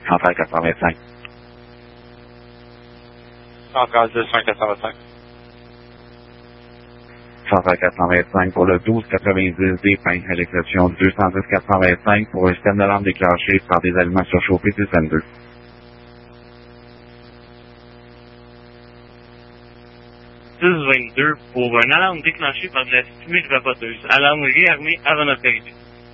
Central 425. Central 10 425. Central 425 pour le 1290 des pains, à l'exception du 210 425 pour un système d'alarme déclenché par des aliments surchauffés 1022. pour une alarme déclenchée par de la stimule vapoteuse. Alarme réarmée avant notre arrivée.